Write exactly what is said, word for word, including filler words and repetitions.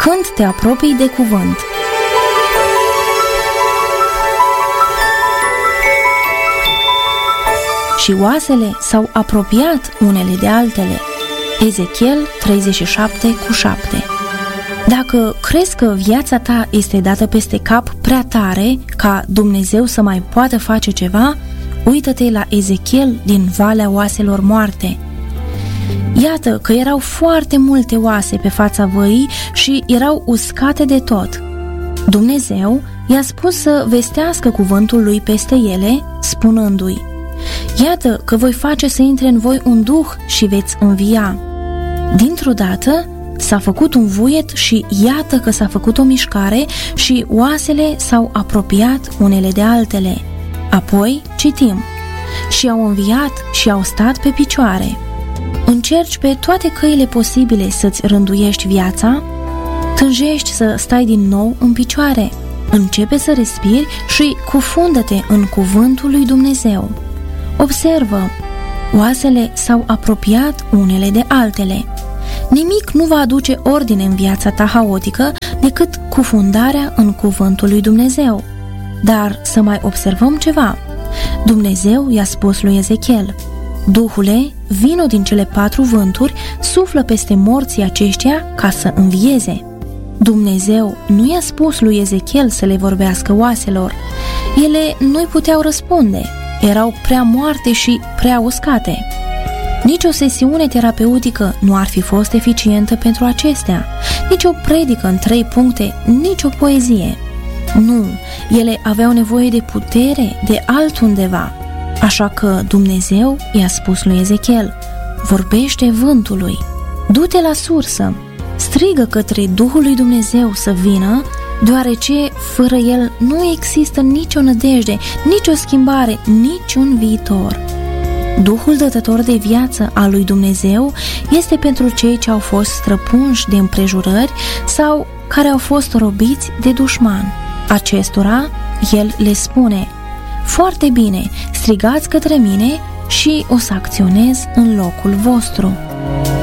când te apropii de cuvânt. Și oasele s-au apropiat unele de altele. Ezechiel treizeci și șapte cu șapte. Dacă crezi că viața ta este dată peste cap prea tare ca Dumnezeu să mai poată face ceva, uită-te la Ezechiel din Valea Oaselor Moarte. Iată că erau foarte multe oase pe fața văii și erau uscate de tot. Dumnezeu i-a spus să vestească cuvântul lui peste ele, spunându-i: iată că voi face să intre în voi un duh și veți învia. Dintr-o dată s-a făcut un vuiet și iată că s-a făcut o mișcare și oasele s-au apropiat unele de altele. Apoi citim: și au înviat și au stat pe picioare. Încerci pe toate căile posibile să-ți rânduiești viața? Tânjești să stai din nou în picioare. Începe să respiri și cufundă-te în cuvântul lui Dumnezeu. Observă, oasele s-au apropiat unele de altele. Nimic nu va aduce ordine în viața ta haotică decât cufundarea în cuvântul lui Dumnezeu. Dar să mai observăm ceva. Dumnezeu i-a spus lui Ezechiel: Duhule, vino din cele patru vânturi, suflă peste morții aceștia ca să învieze. Dumnezeu nu i-a spus lui Ezechiel să le vorbească oaselor. Ele nu-i puteau răspunde, erau prea moarte și prea uscate. Nici o sesiune terapeutică nu ar fi fost eficientă pentru acestea, nici o predică în trei puncte, nici o poezie. Nu, ele aveau nevoie de putere de altundeva. Așa că Dumnezeu i-a spus lui Ezechiel: vorbește vântului, du-te la sursă, strigă către Duhul lui Dumnezeu să vină, deoarece fără el nu există nicio nădejde, nicio schimbare, niciun viitor. Duhul dătător de viață al lui Dumnezeu este pentru cei ce au fost străpunși de împrejurări sau care au fost robiți de dușman. Acestora el le spune: foarte bine, strigați către mine și o să acționez în locul vostru.